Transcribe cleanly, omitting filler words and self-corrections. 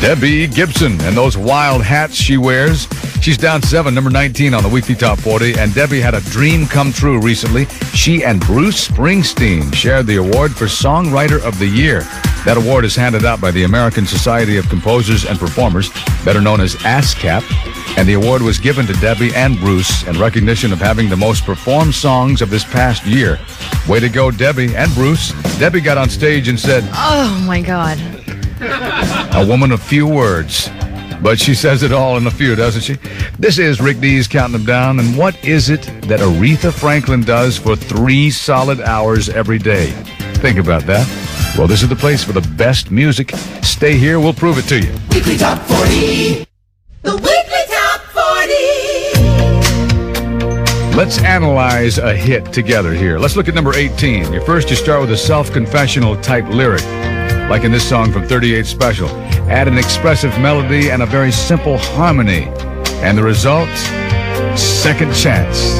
Debbie Gibson and those wild hats she wears. She's down 7, number 19 on the weekly top 40. And Debbie had a dream come true recently. She and Bruce Springsteen shared the award for Songwriter of the Year. That award is handed out by the American Society of Composers and Performers, better known as ASCAP. And the award was given to Debbie and Bruce in recognition of having the most performed songs of this past year. Way to go, Debbie and Bruce. Debbie got on stage and said, "Oh, my God." A woman of few words, but she says it all in a few, doesn't she? This is Rick Dees counting them down. And what is it that Aretha Franklin does for 3 solid hours every day? Think about that. Well, this is the place for the best music. Stay here, we'll prove it to you. Weekly Top 40. The Weekly Top 40. Let's analyze a hit together here. Let's look at number 18. First, you start with a self-confessional type lyric, like in this song from 38 Special. Add an expressive melody and a very simple harmony. And the result? Second Chance.